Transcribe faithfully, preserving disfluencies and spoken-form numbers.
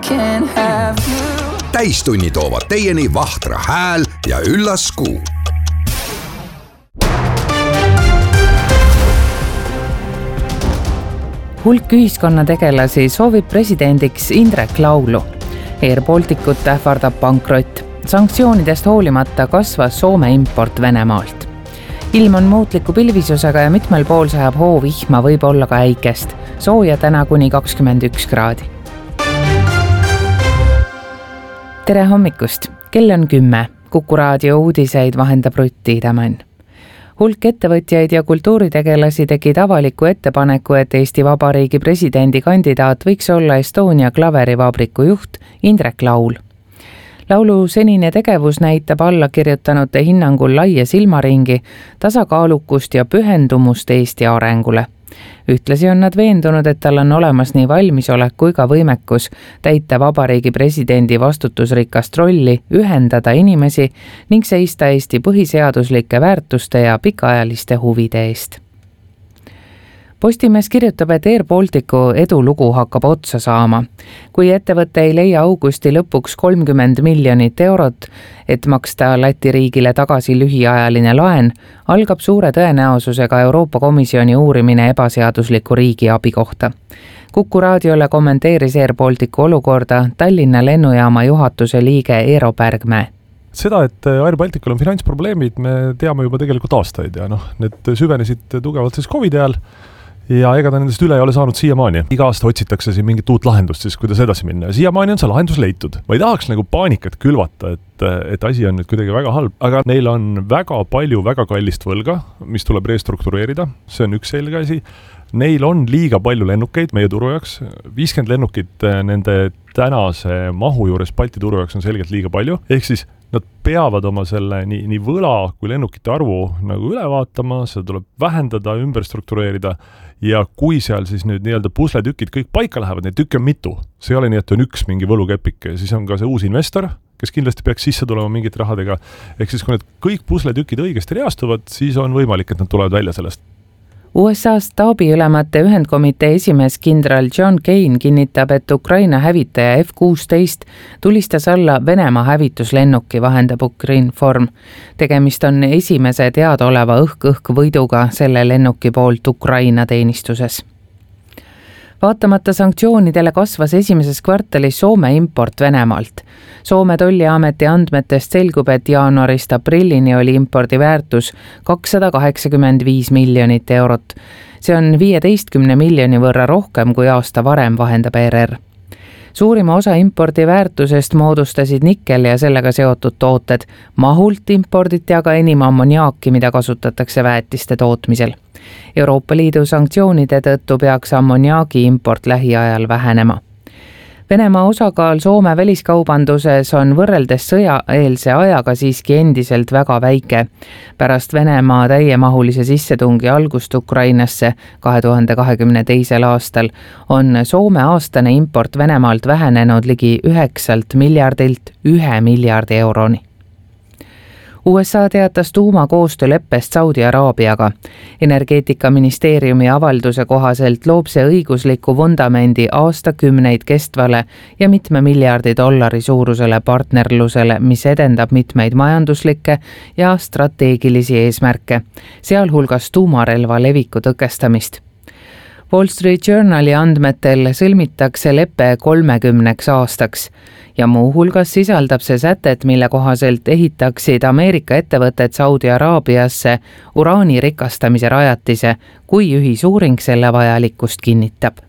can't have you. Täistunni toovad teieni Vahtra hääl ja Üllas Kuu. Hulk ühiskonnategelasi soovib presidendiks Indrek Laulu. Air Balticut ähvardab pankrott. Sanktsioonidest hoolimata kasvas Soome import Venemaalt. Ilm on muutliku pilvisusega ja mitmel pool sajab hoo vihma, võib olla ka äikest. Sooja täna kuni kakskümmend üks kraadi. Tere hommikust! Kell on kümme. Kuku raadio uudiseid vahendab Rutti Idamann. Hulk ettevõtjaid ja kultuuritegelasi tegid avaliku ettepaneku, et Eesti Vabariigi presidendi kandidaat võiks olla Estonia klaverivabriku juht Indrek Laul. Laulu senine tegevus näitab allakirjutanute hinnangul laia silmaringi, tasakaalukust ja pühendumust Eesti arengule. Ühtlasi on nad veendunud, et tal on olemas nii valmisolek kui ka võimekus täita vabariigi presidendi vastutusrikast rolli, ühendada inimesi ning seista Eesti põhiseaduslike väärtuste ja pikaajaliste huvide eest. Postimees kirjutab, et Air Balticu edulugu hakkab otsa saama. Kui ettevõte ei leia augusti lõpuks kolmkümmend miljonit eurot, et maksta Läti riigile tagasi lühiajaline laen, algab suure tõenäosusega Euroopa Komisjoni uurimine ebaseadusliku riigiabi kohta. Kuku raadiole kommenteeris Air Balticu olukorda Tallinna lennujaama juhatuse liige Eero Pärgmäe. Seda, et Air Balticul on finantsprobleemid, me teame juba tegelikult aastaid ja noh, need süvenesid tugevalt siis COVID ajal. Ja ega ta nendest üle ei ole saanud siiamaani. Iga aasta otsitakse siin mingit uut lahendust, siis kuidas edasi minna. Siiamaani on see lahendus leitud. Ma ei tahaks nagu paanikat külvata, et, et asi on nüüd kuidagi väga halb, aga neil on väga palju väga kallist võlga, mis tuleb restruktureerida. See on üks selge asi. Neil on liiga palju lennukeid meie turu jaoks. viiskümmend lennukit nende tänase mahu juures Balti turu jaoks on selgelt liiga palju. Ehk siis nad peavad oma selle nii, nii võla kui lennukite arvu nagu üle vaatama, seda tuleb vähendada, ümber struktureerida ja kui seal siis nüüd nii-öelda pusletükid kõik paika lähevad, neid tükke on mitu. See ei ole nii, et on üks mingi võlukepik, siis on ka see uus investor, kes kindlasti peaks sisse tulema mingite rahadega. Ehk siis kui need kõik pusletükid õigesti reastuvad, siis on võimalik, et nad tulevad välja sellest. U S A staabiülemate ühendkomitee esimees kindral John Kane kinnitab, et Ukraina hävitaja F kuusteist tulistas alla Venemaa hävituslennuki, vahendab Ukrinform. Tegemist on esimese teadaoleva õhk-õhk võiduga selle lennuki poolt Ukraina teenistuses. Vaatamata sanktsioonidele kasvas esimeses kvartalis Soome import Venemaalt. Soome tolliameti andmetest selgub, et jaanuarist aprillini oli impordi väärtus kakssada kaheksakümmend viis miljonit eurot. See on viieteistkümne miljoni võrra rohkem kui aasta varem, vahendab E R R. Suurima osa impordi väärtusest moodustasid nikkel ja sellega seotud tooted. Mahult imporditi aga enim ammoniaaki, mida kasutatakse väetiste tootmisel. Euroopa Liidu sanktsioonide tõttu peaks ammoniaagi import lähiajal vähenema. Venemaa osakaal Soome väliskaubanduses on võrreldes sõjaeelse ajaga siiski endiselt väga väike. Pärast Venemaa täiemahulise sissetungi algust Ukrainasse kahe tuhande kahekümne teisel aastal on Soome aastane import Venemaalt vähenenud ligi üheksalt miljardilt ühe miljardi euroni. U S A teatas tuumakoostööleppest Saudi Araabiaga. Energeetikaministeeriumi avalduse kohaselt loob see õigusliku vundamendi aastakümneid kestvale ja mitme miljardi dollari suurusele partnerlusele, mis edendab mitmeid majanduslikke ja strateegilisi eesmärke, sealhulgas tuumarelva leviku tõkestamist. Wall Street Journali andmetel sõlmitakse leppe kolmekümneks aastaks ja muu hulgas sisaldab see sätet, mille kohaselt ehitaksid Ameerika ettevõtted Saudi Araabiasse uraani rikastamise rajatise, kui ühisuuring selle vajalikkust kinnitab.